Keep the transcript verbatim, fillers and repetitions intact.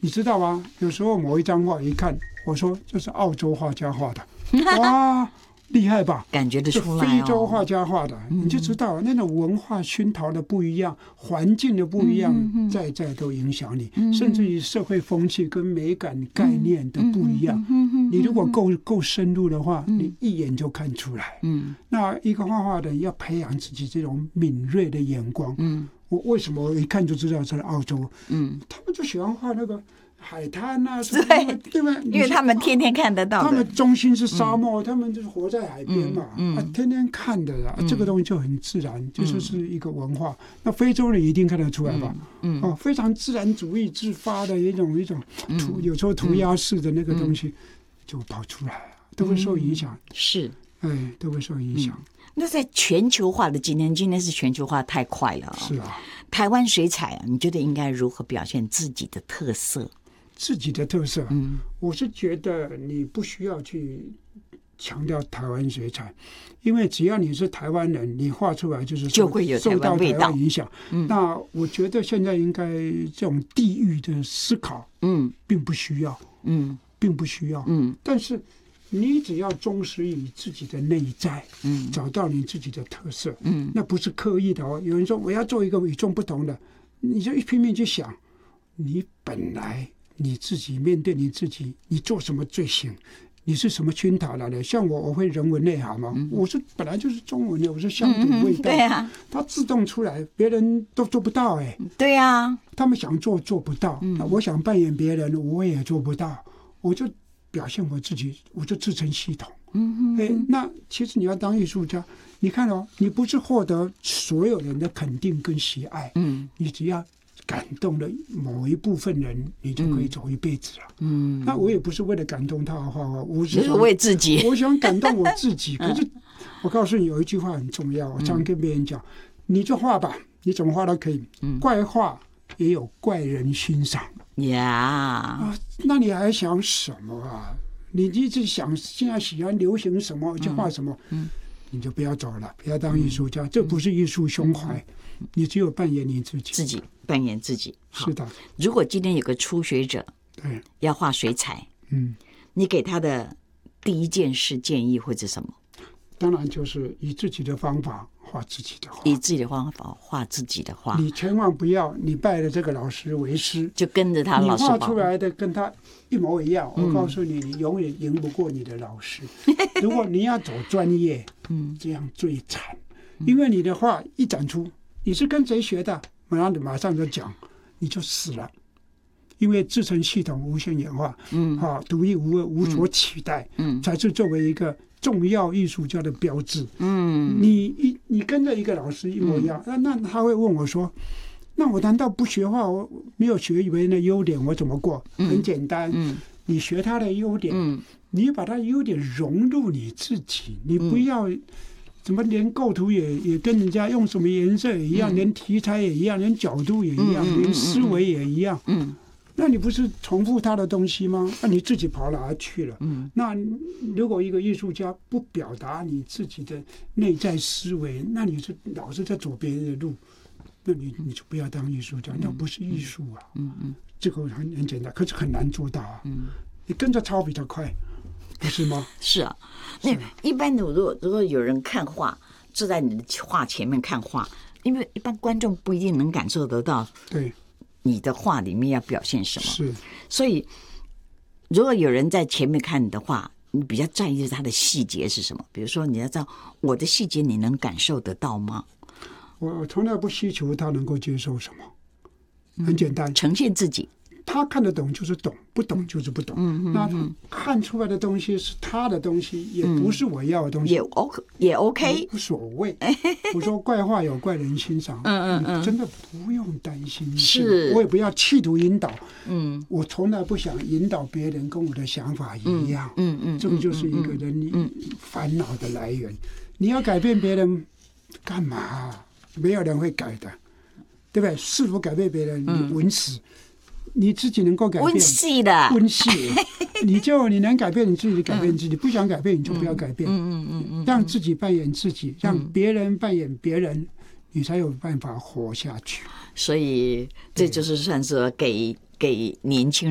你知道吗？有时候某一张画一看，我说这是澳洲画家画的，哇，厉害吧？ 感觉得出来、哦， 非洲画家画的，你就知道那种文化熏陶的不一样，环境的不一样， 嗯、 在在都影响你，嗯、甚至于社会风气跟美感概念的不一样。嗯、你如果够够深入的话，嗯、你一眼就看出来。嗯、那一个画画的要培养自己这种敏锐的眼光。嗯、我为什么我一看就知道在澳洲？嗯、他们就喜欢画那个。海滩啊， 对， 对吧？ 因为他们天天看得到的， 他们中心是沙漠，嗯、他们就是活在海边嘛， 嗯嗯、 啊，天天看的啊，嗯、这个东西就很自然，嗯、就是是一个文化。那非洲人一定看得出来吧？嗯，哦，非常自然主义自发的一种一种涂，有时候涂鸦式的那个东西就跑出来了，都会受影响。 是， 哎，都会受影响。 嗯那在全球化的今天，今天是全球化太快了、哦。 是啊， 台湾水彩啊，你觉得应该如何表现自己的特色？ 自己的特色， 嗯， 我是觉得你不需要去强调台湾水彩，因为只要你是台湾人，你画出来就是就会有受到台湾影响。 嗯， 那我觉得现在应该这种地域的思考， 嗯， 并不需要， 嗯， 并不需要， 嗯， 但是你只要忠实于自己的内在， 嗯， 找到你自己的特色， 嗯， 那不是刻意的哦。有人说我要做一个与众不同的，你就一拼命去想，你本来。你自己面对你自己，你做什么最行？你是什么熏陶来的？像我，我会人文内涵嘛，嗯、我是本来就是中文的，我是乡土味道，嗯、 对啊， 它自动出来，别人都做不到哎、欸。 对啊， 他们想做做不到，嗯、我想扮演别人，我也做不到，我就表现我自己，我就自成系统。嗯哼，哎，那其实你要当艺术家，你看哦，你不是获得所有人的肯定跟喜爱，嗯，你只要。感动了某一部分人，你就可以走一辈子了。嗯，那我也不是为了感动他画画，我是为自己。 我想感动我自己。可是我告诉你，有一句话很重要，我常跟别人讲：你就画吧，你怎么画都可以。怪画也有怪人欣赏。 呀、 啊，那你还想什么啊？你一直想现在喜欢流行什么就画什么，嗯，你就不要走了，不要当艺术家，这不是艺术胸怀。你只有扮演你自己， 自己扮演自己。 是的。 如果今天有个初学者， 对， 要画水彩， 嗯， 你给他的第一件事建议会是什么？ 当然就是以自己的方法画自己的画， 以自己的方法画自己的画。 你千万不要你拜了这个老师为师， 就跟着他老师你画出来的跟他一模一样。嗯、我告诉你，你永远赢不过你的老师。如果你要走专业，嗯，这样最惨，因为你的画一展出。你是跟谁学的？马上马上就讲，你就死了，因为自成系统、无限演化，嗯，啊，独一无二、无所取代，嗯，才是作为一个重要艺术家的标志。嗯，你一你跟着一个老师一模一样，那、嗯、那他会问我说：“那我难道不学画？我没有学别人的优点，我怎么过？”嗯、很简单，嗯，你学他的优点，嗯，你把他优点融入你自己，你不要。嗯怎么连构图也也跟人家用什么颜色也一样，嗯、连题材也一样，连角度也一样，嗯、连思维也一样。嗯，那你不是重复他的东西吗？那你自己跑哪去了？嗯，那如果一个艺术家不表达你自己的内在思维，那你是老是在走别人的路，那你你就不要当艺术家，那不是艺术啊。嗯嗯，这个很很简单，可是很难做到啊。嗯，你跟着抄比较快。不是吗？ 是啊，那一般的，如果如果有人看画，坐在你的画前面看画，因为一般观众不一定能感受得到， 对， 你的画里面要表现什么。 是， 所以如果有人在前面看你的画，你比较在意的是他的细节是什么？比如说，你要知道我的细节，你能感受得到吗？ 我从来不希求他能够接受什么，很简单， 嗯、呈现自己。 他看得懂就是懂，不懂就是不懂。嗯嗯、那他看出来的东西是他的东西，也不是我要的东西， 也 OK， 也 OK， 无所谓。我说怪画有怪人欣赏，嗯嗯嗯，真的不用担心。 是， 我也不要企图引导。嗯，我从来不想引导别人跟我的想法一样。嗯 嗯, 嗯，这个就是一个人烦恼的来源。你要改变别人，干嘛？没有人会改的，对不对？试图改变别人，你稳死。你自己能够改变， 温系的温系，你就你能改变你自己，改变自己；不想改变，你就不要改变。嗯嗯嗯嗯，让自己扮演自己，让别人扮演别人，你才有办法活下去。 所以这就是算是给给年轻人。